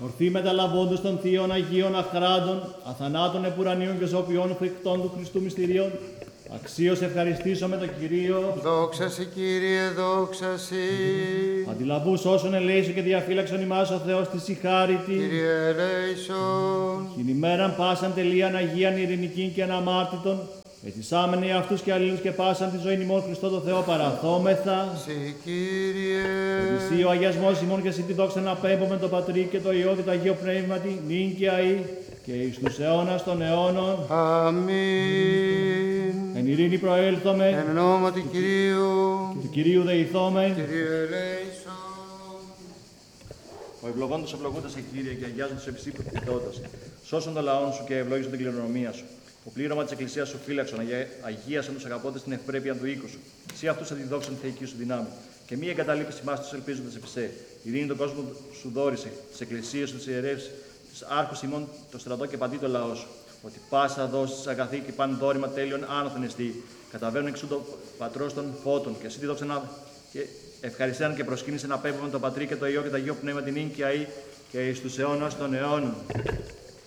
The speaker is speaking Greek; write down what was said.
Ορθή μεταλαβώντος των θείων Αγίων Αχράντων, αθανάτων επουρανίων και ζωπιών φρικτών του Χριστού μυστηρίων, αξίως ευχαριστήσω τον Κυρίο. Δόξα σοι, Κύριε, δόξα σοι. Αντιλαβούς όσων ελέησον και διαφύλαξον ημάς ο Θεός της συγχάρητη. Κύριε ελέησον. Την ημέραν πάσαν τελείαν Αγίαν ειρηνικήν και αναμάρτητον, ετισάμενοι αυτούς και αλλήλους και πάσαν τη ζωή ημών Χριστό το Θεό παραθόμεθα. Συ, Κύριε. Εσύ ο αγιασμός ημών και εσύ τη δόξα να απέμπουμε το Πατρί και το Υιό και το Αγίο Πνεύματι, νυν και αεί και εις τους αιώνας των αιώνων. Αμήν. Εν ειρήνη προέλθομε, Εν ονόματι Κυρίου. και του Κυρίου δεηθόμεν. Κύριε ελέησον. Ο ευλογώντος ευλογούντας σε Κύριε και αγιάζοντας επισύπου πιτότητας. Σώσον τον λαόν σου και ευλόγησον την κληρονομία σου. Το πλήρωμα της Εκκλησίας σου φύλαξον, αγίασον τους αγαπώντες την ευπρέπεια του οίκου σου. Εσύ αυτούς αντιδόξαν θεϊκή σου δυνάμει. Και μη εγκαταλείπεις ημάς τους ελπίζοντας επί σε. Ειρήνη τον κόσμο σου δόρισε, τις εκκλησίες σου, τις ιερεύσεις, τους άρχους ημών, το στρατό και παντί το λαό σου. Ότι πάσα δόσεις αγαθή και παν δόρημα τέλειων άνωθεν εστί. Καταβαίνουν εξού το πατρός των φώτων. Και εσύ τη δόξα να. Και ευχαριστέαν και προσκύνησε να πέμπουμε τον Πατρί και το Υιό και το Αγίο Πνεύμα την νυν και αεί και εις τους αιώνας των αιώνων.